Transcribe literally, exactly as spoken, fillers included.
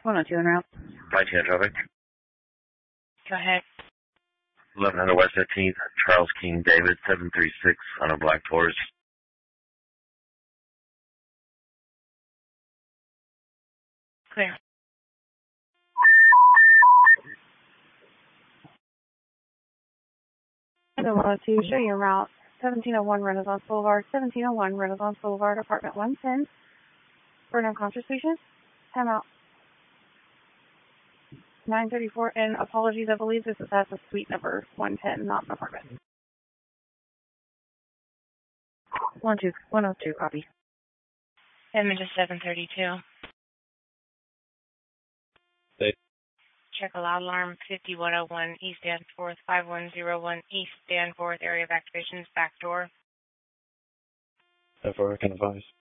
one oh two en route. By ten traffic. Go ahead. eleven hundred West fifteenth, Charles King David, seven three six on a black Taurus. Clear. one oh two, show your route. seventeen oh one Renaissance Boulevard, seventeen oh one Renaissance Boulevard, apartment one ten. For an unconscious patient. Time out. nine thirty-four, and apologies, I believe this is at the suite number one ten, not an apartment. one oh two, copy. Image is seven thirty-two. Hey. Check a loud alarm fifty-one oh one East Danforth, five one zero one East Danforth, area of activation is back door. F R, can advise.